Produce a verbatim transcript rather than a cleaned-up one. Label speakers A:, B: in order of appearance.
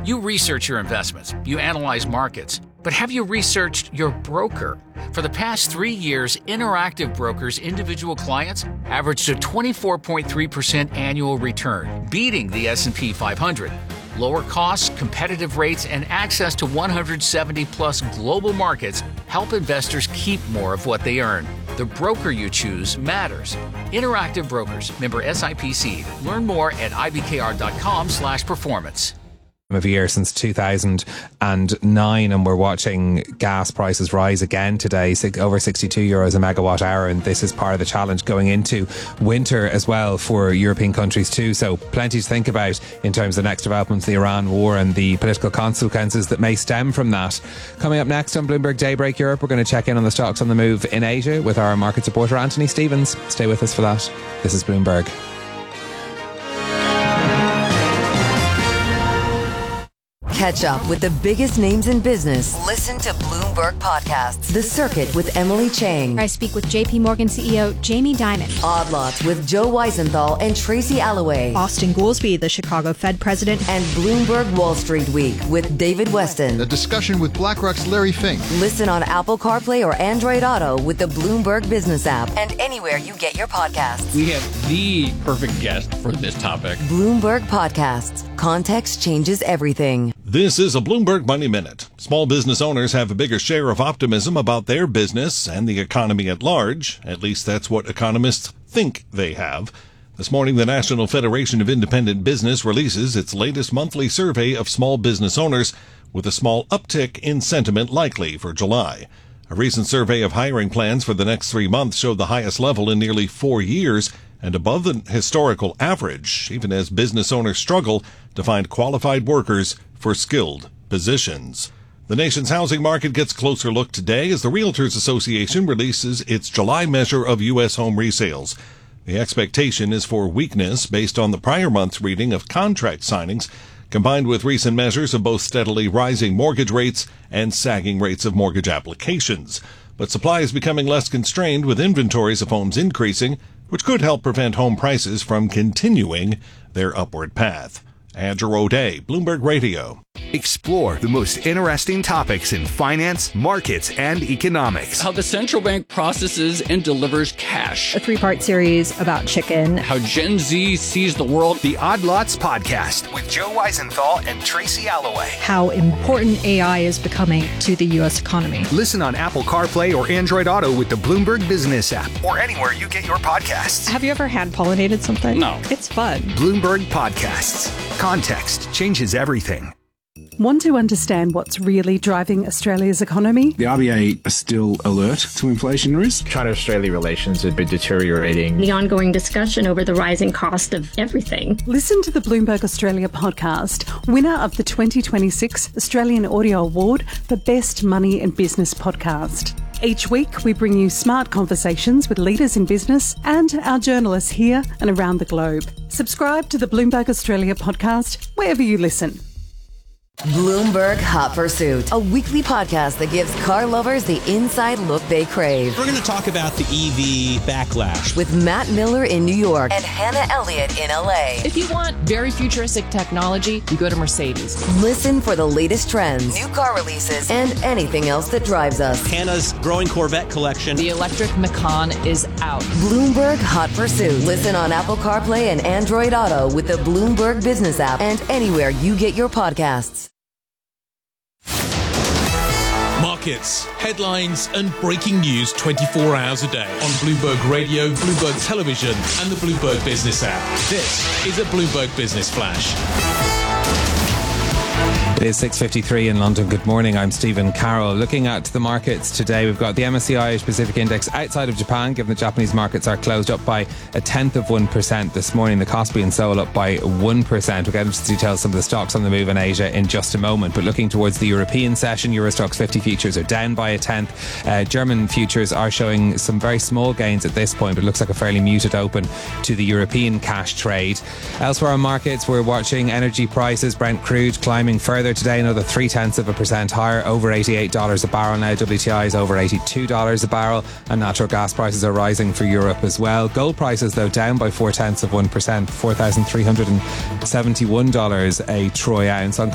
A: You research your investments, you analyze markets, but have you researched your broker? For the past three years, Interactive Brokers' individual clients averaged a twenty-four point three percent annual return, beating the S and P five hundred. Lower costs, competitive rates, and access to one hundred seventy plus global markets help investors keep more of what they earn. The broker you choose matters. Interactive Brokers, member S I P C. Learn more at ibkr.com slash performance.
B: Of a year since two thousand nine, and we're watching gas prices rise again today, over sixty-two euros a megawatt hour, and this is part of the challenge going into winter as well for European countries too. So plenty to think about in terms of the next developments, the Iran war and the political consequences that may stem from that. Coming up next on Bloomberg Daybreak Europe, we're going to check in on the stocks on the move in Asia with our market reporter Anthony Stevens. Stay with us for that. This is Bloomberg.
C: Catch up with the biggest names in business. Listen to Bloomberg Podcasts. The Circuit with Emily Chang.
D: I speak with J P Morgan C E O Jamie Dimon.
C: Odd Lots with Joe Weisenthal and Tracy Alloway.
E: Austin Goolsbee, the Chicago Fed president.
C: And Bloomberg Wall Street Week with David Weston.
F: A discussion with BlackRock's Larry Fink.
C: Listen on Apple CarPlay or Android Auto with the Bloomberg Business app and anywhere you get your podcasts.
G: We have the perfect guest for this topic.
C: Bloomberg Podcasts. Context changes everything.
H: This is a Bloomberg Money Minute. Small business owners have a bigger share of optimism about their business and the economy at large. At least that's what economists think they have. This morning, the National Federation of Independent Business releases its latest monthly survey of small business owners, with a small uptick in sentiment likely for July. A recent survey of hiring plans for the next three months showed the highest level in nearly four years and above the historical average, even as business owners struggle to find qualified workers for skilled positions. The nation's housing market gets a closer look today as the Realtors Association releases its July measure of U S home resales. The expectation is for weakness based on the prior month's reading of contract signings, combined with recent measures of both steadily rising mortgage rates and sagging rates of mortgage applications. But supply is becoming less constrained, with inventories of homes increasing, which could help prevent home prices from continuing their upward path. Andrew O'Day, Bloomberg Radio.
I: Explore the most interesting topics in finance, markets, and economics.
G: How the central bank processes and delivers cash.
E: A three-part series about chicken.
G: How Gen Z sees the world.
I: The Odd Lots Podcast with Joe Weisenthal and Tracy Alloway.
E: How important A I is becoming to the U S economy.
I: Listen on Apple CarPlay or Android Auto with the Bloomberg Business app, or anywhere you get your podcasts.
E: Have you ever hand-pollinated something?
G: No.
E: It's fun.
I: Bloomberg Podcasts. Context changes everything.
J: Want to understand what's really driving Australia's economy?
K: The R B A are still alert to inflation risk.
L: China-Australia relations have been deteriorating.
M: The ongoing discussion over the rising cost of everything.
J: Listen to the Bloomberg Australia podcast, winner of the twenty twenty-six Australian Audio Award for Best Money and Business Podcast. Each week, we bring you smart conversations with leaders in business and our journalists here and around the globe. Subscribe to the Bloomberg Australia podcast wherever you listen.
C: Bloomberg Hot Pursuit, a weekly podcast that gives car lovers the inside look they crave.
N: We're going to talk about the E V backlash
C: with Matt Miller in New York and Hannah Elliott in L A.
O: If you want very futuristic technology, you go to Mercedes.
C: Listen for the latest trends, new car releases, and anything else that drives us.
N: Hannah's growing Corvette collection.
O: The electric Macan is out.
C: Bloomberg Hot Pursuit. Listen on Apple CarPlay and Android Auto with the Bloomberg Business app and anywhere you get your podcasts.
P: Markets, headlines and breaking news twenty-four hours a day on Bloomberg Radio, Bloomberg Television and the Bloomberg Business app. This is a Bloomberg Business Flash.
B: It is six fifty-three in London. Good morning, I'm Stephen Carroll. Looking at the markets today, we've got the M S C I Asia Pacific Index outside of Japan, given the Japanese markets are closed up by a tenth of one percent this morning. The Kospi and Seoul up by one percent. We'll get into details some of the stocks on the move in Asia in just a moment. But looking towards the European session, Euro Stoxx fifty futures are down by a tenth. Uh, German futures are showing some very small gains at this point, but it looks like a fairly muted open to the European cash trade. Elsewhere on markets, we're watching energy prices. Brent crude climbing further today, another three tenths of a percent higher, over eighty-eight dollars a barrel now. W T I is over eighty-two dollars a barrel, and natural gas prices are rising for Europe as well. Gold prices, though, down by four tenths of one percent, four thousand three hundred seventy-one dollars a troy ounce. On